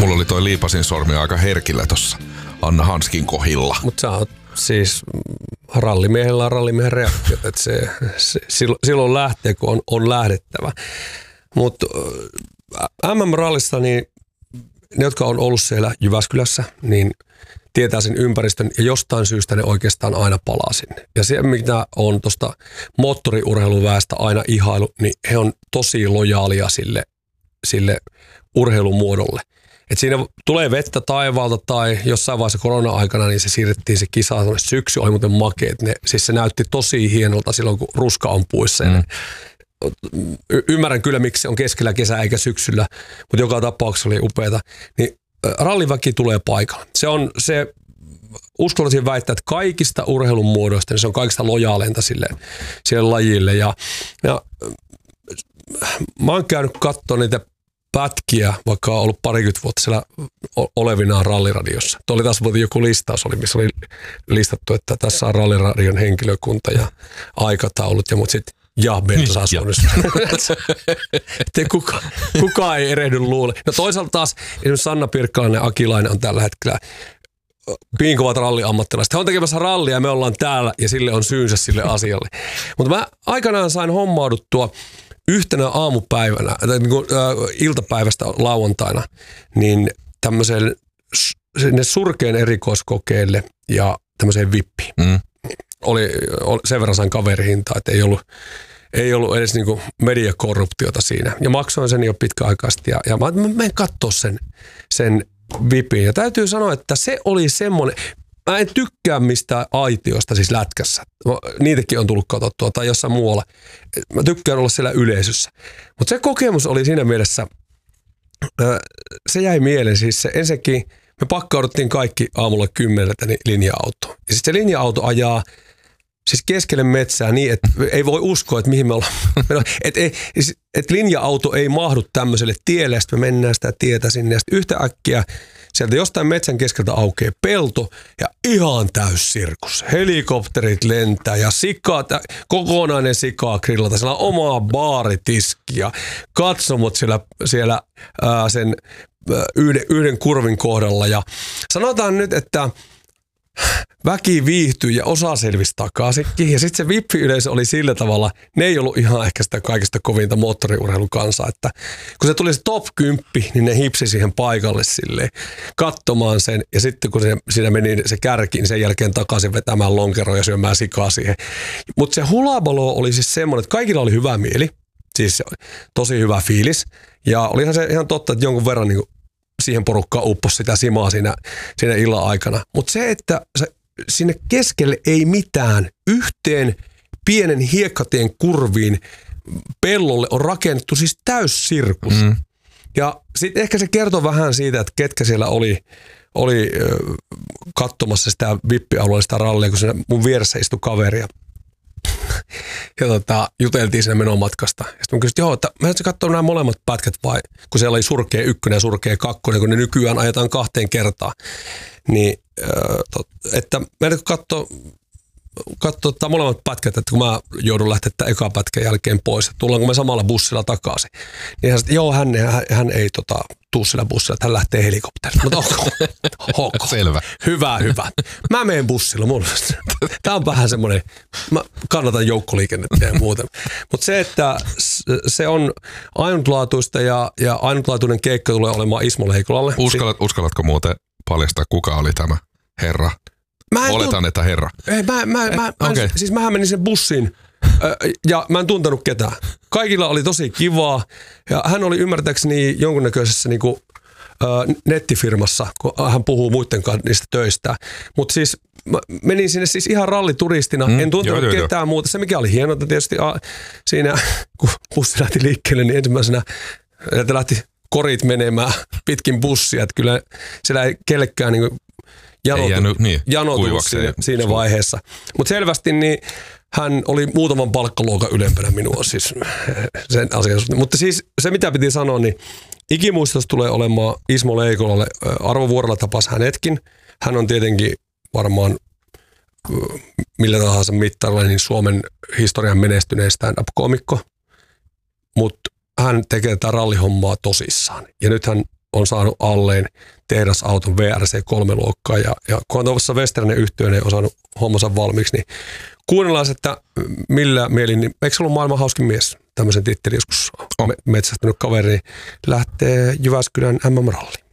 Mulla oli toi liipasin sormi aika herkillä tossa Anna Hanskin kohilla. Mutta sä oot siis rallimiehellä on rallimiehen reaktiot, että silloin lähtee, kun on lähdettävä. Mutta MM-rallissa niin ne, jotka on ollut siellä Jyväskylässä, niin tietää sen ympäristön ja jostain syystä ne oikeastaan aina palaa sinne. Ja se, mitä on tuosta moottoriurheiluväestä aina ihailu, niin he on tosi lojaalia sille urheilumuodolle. Et siinä tulee vettä taivaalta tai jossain vaiheessa korona-aikana, niin se siirrettiin se kisa tuonne syksy, oli muuten makeet. Siis se näytti tosi hienolta silloin, kun ruska on puissa. Ymmärrän kyllä, miksi se on keskellä kesää eikä syksyllä, mutta joka tapauksessa oli upeata. Niin ralliväki tulee paikalle. Se uskallisin väittää, että kaikista urheilun muodoista niin se on kaikista lojaaleinta sille lajille. Ja mä oon käynyt katsoa niitä pätkiä, vaikka on ollut parikymmentä vuotta siellä olevinaan ralliradiossa. Tuo oli taas joku listaus, missä oli listattu, että tässä on ralliradion henkilökunta ja aikataulut ja mut sitten bensaasuunnissa. Kukaan ei erehdy luule. No toisaalta taas esimerkiksi Sanna Pirkkalainen ja Akilainen on tällä hetkellä piinkovat ralliammattilaiset. He on tekemässä rallia ja me ollaan täällä ja sille on syynsä sille asialle. Mutta mä aikanaan sain hommauduttua yhtenä aamupäivänä, iltapäivästä lauantaina, niin tämmöiselle surkeen erikoiskokeelle ja tämmöiseen vippiin. Oli sen verran sain kaverihintaa, että ei ollut edes niinku mediakorruptiota siinä. Ja maksoin sen jo pitkäaikaisesti ja mä menen katsoa sen vipin. Ja täytyy sanoa, että se oli semmoinen, mä en tykkää mistään aitiosta siis lätkässä. Niitäkin on tullut katsottua tai jossain muualla. Mä tykkään olla siellä yleisössä. Mutta se kokemus oli siinä mielessä, se jäi mieleen. Siis se ensinnäkin me pakkauduttiin kaikki aamulla 10 linja-autoon. Ja sitten se linja-auto ajaa siis keskelle metsää niin, että ei voi uskoa, että mihin me ollaan. Että linja-auto ei mahdu tämmöiselle tielle, ja sitten me mennään sitä tietä sinne. Ja sitten yhtäkkiä sieltä jostain metsän keskeltä aukeaa pelto ja ihan täys sirkus. Helikopterit lentää ja kokonainen sikaa grillata. Siellä on omaa baaritiski ja katsomot siellä sen yhden kurvin kohdalla. Ja sanotaan nyt, että väki viihtyi ja osa selvisi takaisinkin. Ja sitten se VIP-yleisö oli sillä tavalla, ne ei ollut ihan ehkä sitä kaikista kovinta moottoriurheilun kansaa, että kun se tuli se top 10, niin ne hipsi siihen paikalle silleen katsomaan sen. Ja sitten kun siinä meni se kärki, niin sen jälkeen takaisin vetämään lonkeroa ja syömään sikaa siihen. Mutta se hulabalo oli siis semmoinen, että kaikilla oli hyvä mieli, siis tosi hyvä fiilis. Ja olihan se ihan totta, että jonkun verran niin siihen porukkaan upposi sitä simaa siinä illan aikana. Mutta se, että sinne keskelle ei mitään, yhteen pienen hiekkatien kurviin pellolle on rakennettu siis täyssirkus. Ja sitten ehkä se kertoo vähän siitä, että ketkä siellä oli katsomassa sitä vippialueella sitä rallia, kun siinä mun vieressä istui kaveria. Ja juteltiin siinä menomatkasta. Ja sitten mä kysyin, että mä katsoin nämä molemmat pätkät vai, kun siellä oli surkea 1 ja surkea 2, kun ne nykyään ajetaan 2 kertaa. Niin, että meidän katsoa molemmat pätkät, että kun mä joudun lähteä tämän eka pätkän jälkeen pois, että tullaanko me samalla bussilla takaisin. Niin hän sanoi, että hän ei tuu sillä bussilla, että hän lähtee helikopterilla. Mutta ok. Selvä. Hyvä. Mä menen bussilla. Tää on vähän semmoinen, mä kannatan joukkoliikennettä ja muuta. Mutta se, että se on ainutlaatuista ja ainutlaatuinen keikka tulee olemaan Ismo Leikolalle. Uskallatko muuten paljastaa, kuka oli tämä herra? Oletan, että herra. Siis mähän menin sen bussiin ja mä en tuntenut ketään. Kaikilla oli tosi kivaa ja hän oli ymmärtääkseni jonkunnäköisessä niinku, nettifirmassa, kun hän puhuu muiden kanssa niistä töistä. Mutta siis mä menin sinne siis ihan rallituristina, en tuntenut ketään muuta. Se mikä oli hienoa tietysti siinä, kun bussi lähti liikkeelle, niin ensimmäisenä lähti korit menemään pitkin bussia. Että kyllä siellä ei kellekään niinku janotunut siinä vaiheessa. Mutta selvästi niin hän oli muutaman palkkaluokan ylempänä minua siis sen asian. Mutta siis se mitä piti sanoa, niin ikimuistos tulee olemaan Ismo Leikolalle. Arvo Vuorela tapasi hänetkin. Hän on tietenkin varmaan millä tahansa mittarilla niin Suomen historian menestyneen stand-up-komikko. Mutta hän tekee tätä rallihommaa tosissaan. Ja nyt hän on saanut alleen tehdasauton VRC 3-luokkaa ja kun on tuossa Westernen yhtiöinen on saanut hommansa valmiiksi, niin kuunnellaan, että millä mielin, niin eikö se ollut maailman hauskin mies, tämmöisen tittelin joskus metsästänyt kaveri, lähtee Jyväskylän MM-ralliin.